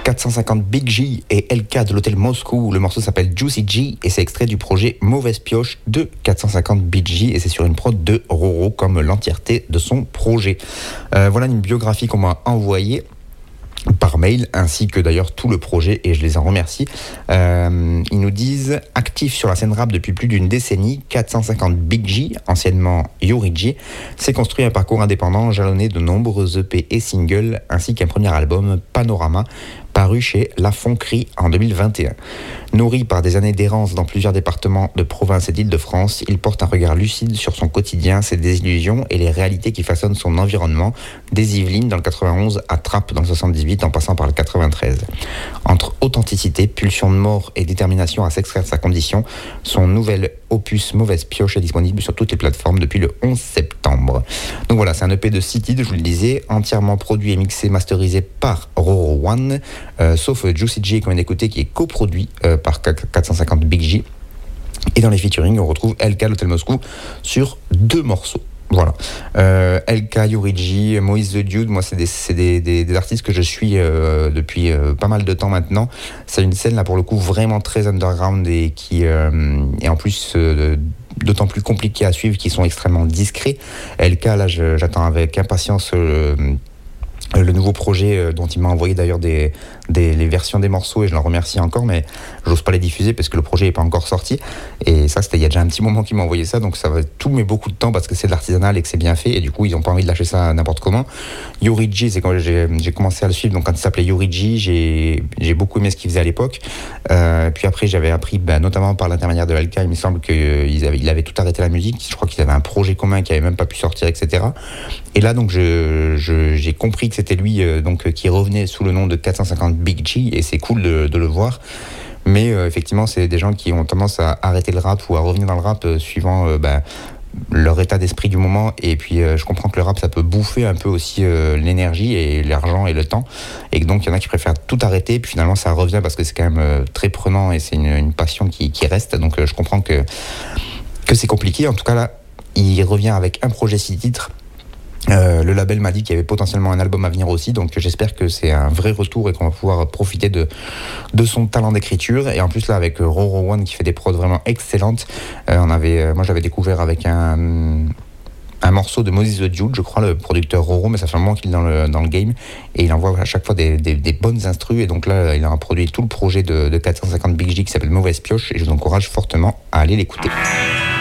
450 Big G et LK de l'hôtel Moscou. Le morceau s'appelle Juicy G et c'est extrait du projet Mauvaise Pioche de 450 Big G et c'est sur une prod de Roro comme l'entièreté de son projet. Voilà une biographie qu'on m'a envoyée par mail, ainsi que d'ailleurs tout le projet, et je les en remercie. Ils nous disent actif sur la scène rap depuis plus d'une décennie, 450 Big G, anciennement Yuri G, s'est construit un parcours indépendant jalonné de nombreux EP et singles, ainsi qu'un premier album, Panorama, paru chez La Fonquerie en 2021. Nourri par des années d'errance dans plusieurs départements de province et d'Île-de-France, il porte un regard lucide sur son quotidien, ses désillusions et les réalités qui façonnent son environnement, des Yvelines dans le 91 à Trappes dans le 78 en passant par le 93. Entre authenticité, pulsion de mort et détermination à s'extraire de sa condition, son nouvel opus Mauvaise Pioche est disponible sur toutes les plateformes depuis le 11 septembre. Donc voilà, c'est un EP de 6 titres, je vous le disais, entièrement produit et mixé, masterisé par Roro One, sauf Juicy J qu'on vient d'écouter qui est coproduit par 450 Big G. Et dans les featuring, on retrouve LK l'Hôtel Moscou sur 2 morceaux. Voilà. LK, Yuri G, Moïse the Dude, moi c'est des artistes que je suis depuis pas mal de temps maintenant. C'est une scène là pour le coup vraiment très underground et qui et en plus d'autant plus compliqué à suivre, qui sont extrêmement discrets. LK là j'attends avec impatience le nouveau projet dont il m'a envoyé d'ailleurs les versions des morceaux et je l'en remercie encore, mais j'ose pas les diffuser parce que le projet n'est pas encore sorti et ça c'était il y a déjà un petit moment qu'il m'a envoyé ça, donc tout met beaucoup de temps parce que c'est de l'artisanal et que c'est bien fait et du coup ils n'ont pas envie de lâcher ça n'importe comment. Yuri G, c'est quand j'ai commencé à le suivre, donc quand il s'appelait Yuri G, j'ai beaucoup aimé ce qu'il faisait à l'époque, puis après j'avais appris notamment par l'intermédiaire de LK, il me semble qu'il avait tout arrêté la musique, je crois qu'ils avaient un projet commun qui n'avait même pas pu sortir, etc. Et là donc j'ai compris que c'était lui qui revenait sous le nom de 450 Big G et c'est cool de le voir. Mais effectivement, c'est des gens qui ont tendance à arrêter le rap ou à revenir dans le rap suivant leur état d'esprit du moment. Et puis, je comprends que le rap, ça peut bouffer un peu aussi l'énergie et l'argent et le temps. Et donc, il y en a qui préfèrent tout arrêter. Puis finalement, ça revient parce que c'est quand même très prenant et c'est une passion qui reste. Donc, je comprends que c'est compliqué. En tout cas, là, il revient avec un projet 6 titres. Le label m'a dit qu'il y avait potentiellement un album à venir aussi, donc j'espère que c'est un vrai retour et qu'on va pouvoir profiter de son talent d'écriture. Et en plus là avec Roro One qui fait des prods vraiment excellentes, moi j'avais découvert avec un morceau de Moses the Dude, je crois, le producteur Roro, mais ça fait un moment qu'il est dans le game et il envoie à chaque fois des bonnes instrus et donc là il a produit tout le projet de 450 Big G qui s'appelle Mauvaise Pioche et je vous encourage fortement à aller l'écouter.